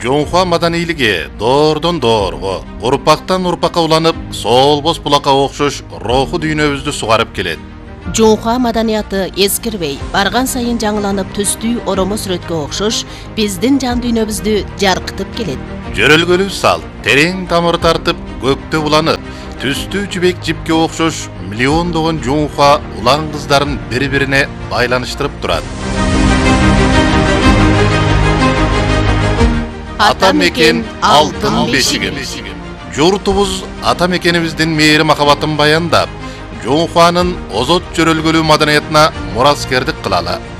Жоңхуа маданийлиги доордон доорго, урпактан урпакка уланып, солбос булакка окшош руху дүйнөбүздү сугарып келет. Жоңхуа маданияты эскирбей, барган сайын жаңыланып түстүү оромо сүрөткө окшош, биздин жан дүйнөбүздү жаркытып келет. Жөрөлгөлүү салт, терең тамыр тартып, көктө буланып, түстүү жибек жипке окшош миллиондогон жоңхуа улан кыздарын бири-бирине байланыштырып турат. Ата мекен алтын бешиги. Журтубуз ата мекенибиздин мээри махабатын баяндап, Жоңхуанын озот жөрөлгөлүү маданиятына мураскердик кылалы.